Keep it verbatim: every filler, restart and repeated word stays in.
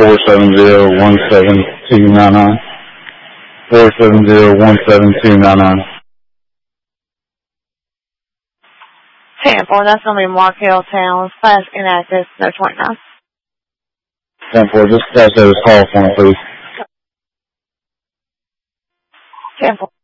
four seven zero, one seven two nine nine. four seven zero, one seven two nine nine. ten four, that's going to be Mark Hill Towns, class inactive, no twenty-nine. ten four, just pass over this call for me, please. ten four.